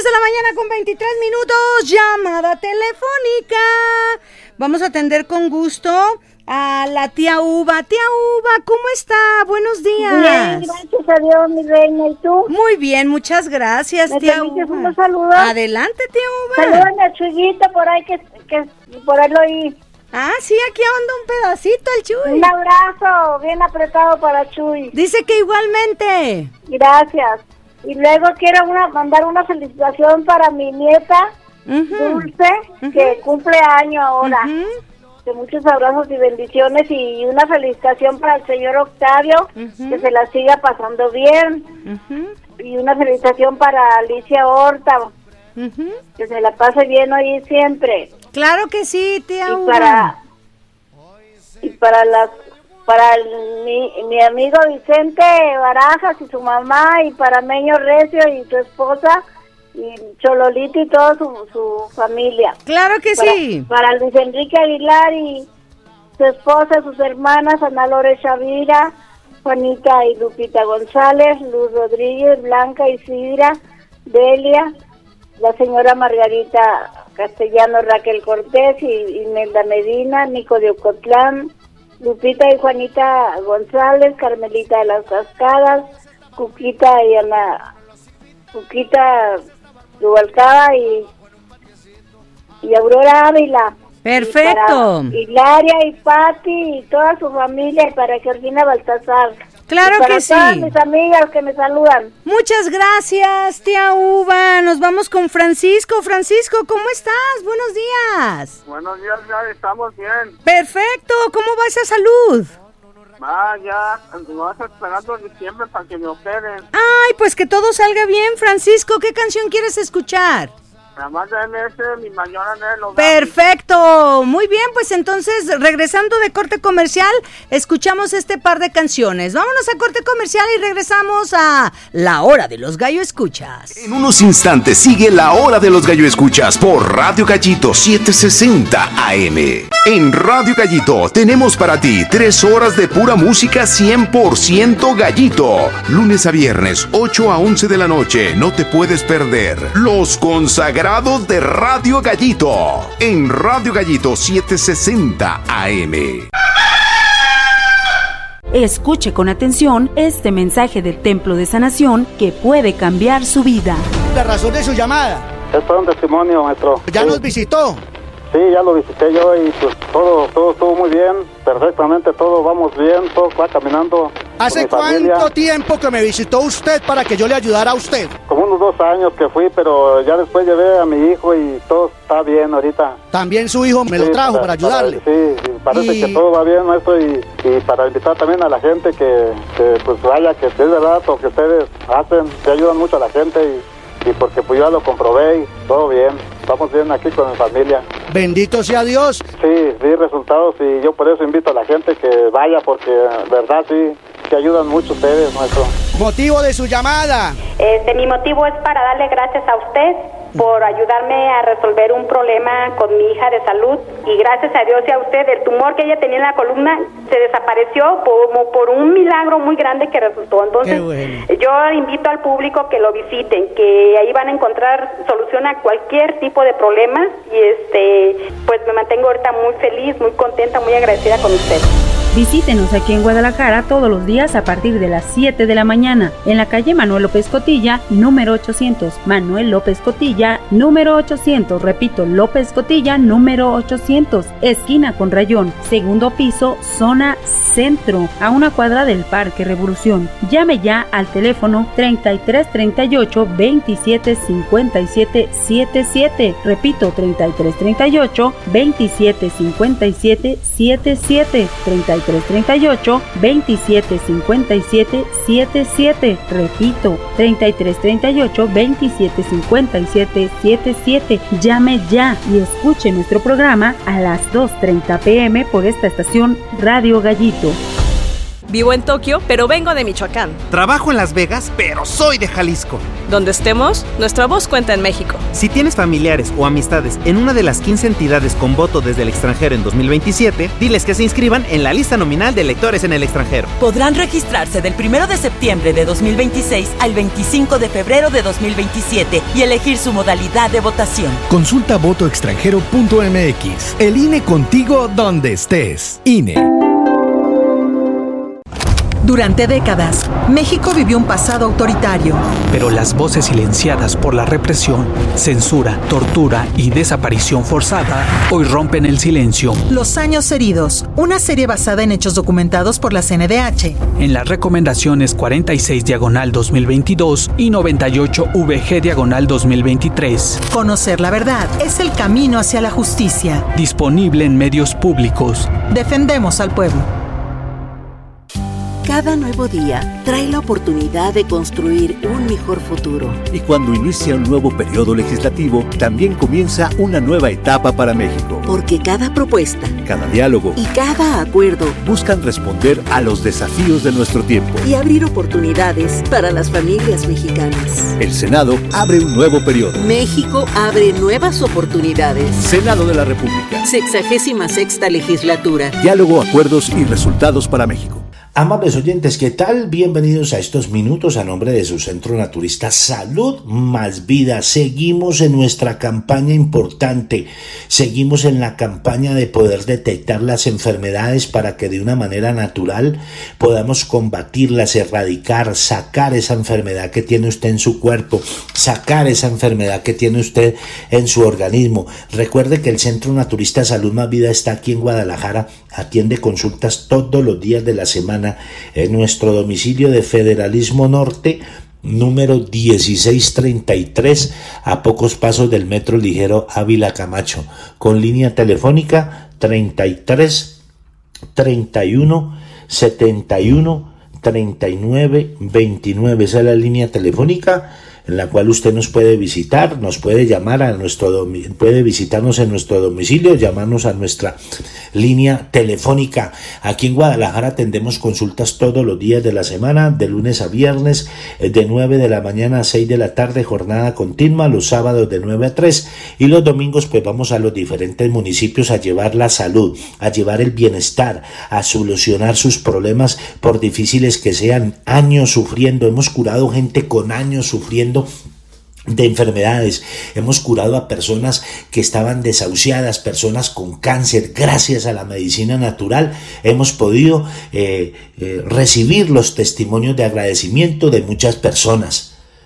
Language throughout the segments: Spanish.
10 de la mañana con 23 minutos, llamada telefónica. Vamos a atender con gusto a la tía Uva. Tía Uva, ¿cómo está? Buenos días. Bien, gracias a Dios, mi reina. ¿Y tú? Muy bien, muchas gracias, tía Uva. ¿Me un saludo? Adelante, tía Uva. Salúdame a Chuyito por ahí, que por ahí lo oí. Ah, sí, aquí anda un pedacito el Chuy. Un abrazo bien apretado para Chuy. Dice que igualmente. Gracias. Y luego quiero mandar una felicitación para mi nieta, Dulce, que cumple año ahora. De muchos abrazos y bendiciones, y una felicitación para el señor Octavio, que se la siga pasando bien. Y una felicitación para Alicia Horta, que se la pase bien hoy y siempre. Claro que sí, tía Uva. Y para mi amigo Vicente Barajas y su mamá, y para Meño Recio y su esposa, y Chololito y toda su familia. Claro que sí. Para Luis Enrique Aguilar y su esposa, sus hermanas, Ana Lore Chavira, Juanita y Lupita González, Luz Rodríguez, Blanca Isidra, Delia, la señora Margarita Castellano, Raquel Cortés y Imelda Medina, Nico de Ocotlán, Lupita y Juanita González, Carmelita de las Cascadas, Cuquita y Cuquita Rubalcaba y Aurora Ávila. Perfecto. Y Hilaria y Pati y toda su familia, y para Georgina Baltasar. Claro que sí. Para todas mis amigas que me saludan. Muchas gracias, tía Uva. Nos vamos con Francisco. Francisco, ¿cómo estás? Buenos días. Buenos días, ya estamos bien. Perfecto. ¿Cómo va esa salud? Ya, nos vas esperando en diciembre para que me operen. Ay, pues que todo salga bien, Francisco. ¿Qué canción quieres escuchar? Nada más de MS, mi mañana Nelo. Perfecto, muy bien, pues entonces, regresando de corte comercial, escuchamos este par de canciones. Vámonos a corte comercial y regresamos a La Hora de los Gallo Escuchas. En unos instantes sigue La Hora de los Gallo Escuchas por Radio Gallito 760 AM. En Radio Gallito tenemos para ti 3 horas de pura música 100% gallito. Lunes a viernes, 8 a 11 de la noche, no te puedes perder Los Consagrados de Radio Gallito, en Radio Gallito 760 AM. Escuche con atención este mensaje del Templo de Sanación que puede cambiar su vida. La razón de su llamada. Es para un testimonio, maestro. ¿Ya nos visitó? Sí, ya lo visité yo y pues todo estuvo muy bien, perfectamente, todo vamos bien, todo va caminando. ¿Hace cuánto tiempo que me visitó usted para que yo le ayudara a usted? Como unos 2 años que fui, pero ya después llevé a mi hijo y todo está bien ahorita. También su hijo me lo trajo para ayudarle. Sí, parece que todo va bien, maestro, y para invitar también a la gente que pues vaya, que es verdad lo que ustedes hacen, que ayudan mucho a la gente y porque pues yo ya lo comprobé y todo bien, estamos bien aquí con mi familia. Bendito sea Dios. Sí, vi resultados y yo por eso invito a la gente que vaya, porque verdad sí, que ayudan mucho ustedes, maestro. Motivo de su llamada. Mi motivo es para darle gracias a usted por ayudarme a resolver un problema con mi hija de salud, y gracias a Dios y a usted, el tumor que ella tenía en la columna se desapareció como por un milagro muy grande que resultó. Entonces, yo invito al público que lo visiten, que ahí van a encontrar solución a cualquier tipo de problema, y pues me mantengo ahorita muy feliz, muy contenta, muy agradecida con usted. Visítenos aquí en Guadalajara todos los días a partir de las 7 de la mañana, en la calle Manuel López Cotilla, número 800. Manuel López Cotilla, número 800. Repito, López Cotilla, número 800. Esquina con Rayón, segundo piso, zona centro, a 1 cuadra del Parque Revolución. Llame ya al teléfono 3338 27 57 77. Repito, 3338 27 57 77. 3338 27 57 77. Repito, 3338 27 57 77. Llame ya y escuche nuestro programa a las 2:30 p.m. por esta estación Radio Gallito. Vivo en Tokio, pero vengo de Michoacán. Trabajo en Las Vegas, pero soy de Jalisco. Donde estemos, nuestra voz cuenta en México. Si tienes familiares o amistades en una de las 15 entidades con voto desde el extranjero en 2027, diles que se inscriban en la lista nominal de electores en el extranjero. Podrán registrarse del 1 de septiembre de 2026 al 25 de febrero de 2027 y elegir su modalidad de votación. Consulta votoextranjero.mx. El INE contigo donde estés. INE. Durante décadas, México vivió un pasado autoritario. Pero las voces silenciadas por la represión, censura, tortura y desaparición forzada hoy rompen el silencio. Los años heridos, una serie basada en hechos documentados por la CNDH. En las recomendaciones 46/2022 y 98/VG/2023. Conocer la verdad es el camino hacia la justicia. Disponible en medios públicos. Defendemos al pueblo. Cada nuevo día trae la oportunidad de construir un mejor futuro. Y cuando inicia un nuevo periodo legislativo, también comienza una nueva etapa para México. Porque cada propuesta, cada diálogo y cada acuerdo buscan responder a los desafíos de nuestro tiempo y abrir oportunidades para las familias mexicanas. El Senado abre un nuevo periodo. México abre nuevas oportunidades. Senado de la República. 66ª legislatura. Diálogo, acuerdos y resultados para México. Amables oyentes, ¿qué tal? Bienvenidos a estos minutos a nombre de su centro naturista Salud Más Vida. Seguimos en nuestra campaña importante, seguimos en la campaña de poder detectar las enfermedades para que de una manera natural podamos combatirlas, erradicar, sacar esa enfermedad que tiene usted en su cuerpo, sacar esa enfermedad que tiene usted en su organismo. Recuerde que el Centro Naturista Salud Más Vida está aquí en Guadalajara, atiende consultas todos los días de la semana en nuestro domicilio de Federalismo Norte, número 1633, a pocos pasos del Metro Ligero Ávila Camacho, con línea telefónica 33 31 71 39 29. Esa es la línea telefónica en la cual usted nos puede visitar, nos puede llamar puede visitarnos en nuestro domicilio, llamarnos a nuestra línea telefónica. Aquí en Guadalajara atendemos consultas todos los días de la semana, de lunes a viernes, de 9 de la mañana a 6 de la tarde, jornada continua, los sábados de 9 a 3, y los domingos pues vamos a los diferentes municipios a llevar la salud, a llevar el bienestar, a solucionar sus problemas por difíciles que sean. Años sufriendo, hemos curado gente con años sufriendo de enfermedades, hemos curado a personas que estaban desahuciadas, personas con cáncer. Gracias a la medicina natural hemos podido recibir los testimonios de agradecimiento de muchas personas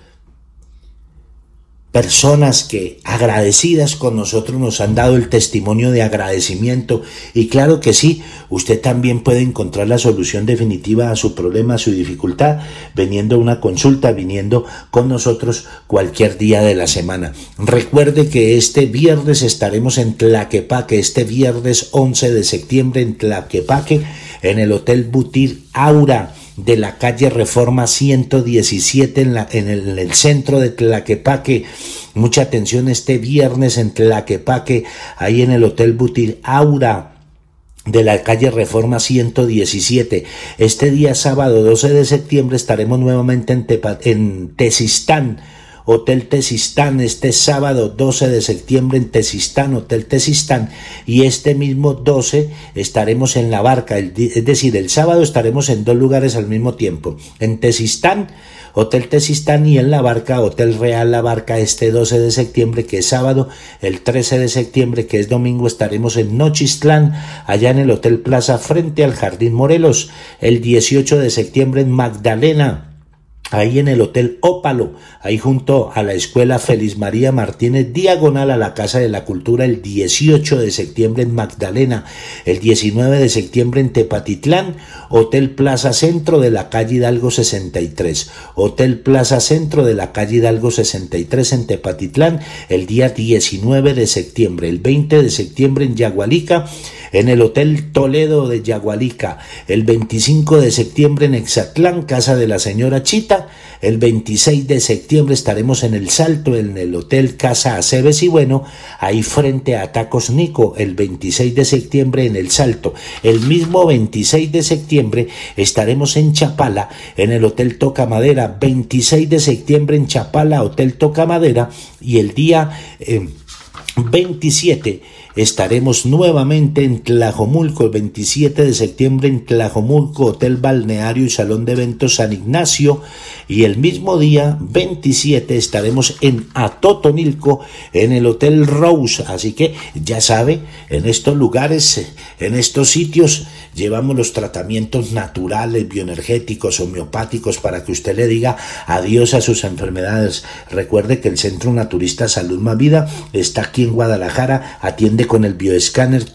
que agradecidas con nosotros nos han dado el testimonio de agradecimiento. Y claro que sí, usted también puede encontrar la solución definitiva a su problema, a su dificultad, viniendo a una consulta, viniendo con nosotros cualquier día de la semana. Recuerde que este viernes estaremos en Tlaquepaque, este viernes 11 de septiembre en Tlaquepaque, en el Hotel Butir Aura de la calle Reforma 117 en el centro de Tlaquepaque. Mucha atención este viernes en Tlaquepaque, ahí en el Hotel Butir Aura de la calle Reforma 117. Este día sábado 12 de septiembre estaremos nuevamente en Tezistán, Hotel Tezistán, este sábado 12 de septiembre en Tezistán, Hotel Tezistán, y este mismo 12 estaremos en La Barca, es decir, el sábado estaremos en dos lugares al mismo tiempo, en Tezistán, Hotel Tezistán, y en La Barca, Hotel Real La Barca, este 12 de septiembre que es sábado. El 13 de septiembre que es domingo estaremos en Nochistlán, allá en el Hotel Plaza frente al Jardín Morelos. El 18 de septiembre en Magdalena, ahí en el Hotel Ópalo, ahí junto a la Escuela Feliz María Martínez, diagonal a la Casa de la Cultura. El 18 de septiembre en Magdalena, el 19 de septiembre en Tepatitlán, Hotel Plaza Centro de la calle Hidalgo 63, Hotel Plaza Centro de la calle Hidalgo 63 en Tepatitlán, el día 19 de septiembre, el 20 de septiembre en Yagualica, en el Hotel Toledo de Yagualica, el 25 de septiembre en Exatlán, casa de la señora Chita, el 26 de septiembre estaremos en El Salto, en el Hotel Casa Aceves y Bueno, ahí frente a Tacos Nico, el 26 de septiembre en El Salto. El mismo 26 de septiembre estaremos en Chapala, en el Hotel Toca Madera, 26 de septiembre en Chapala, Hotel Toca Madera, y el día 27 estaremos nuevamente en Tlajomulco, el 27 de septiembre en Tlajomulco, Hotel Balneario y Salón de Eventos San Ignacio, y el mismo día 27 estaremos en Atotonilco, en el Hotel Rose. Así que ya sabe, en estos lugares, en estos sitios, llevamos los tratamientos naturales, bioenergéticos, homeopáticos, para que usted le diga adiós a sus enfermedades. Recuerde que el Centro Naturista Salud Más Vida está aquí en Guadalajara, atiende con el bioescáner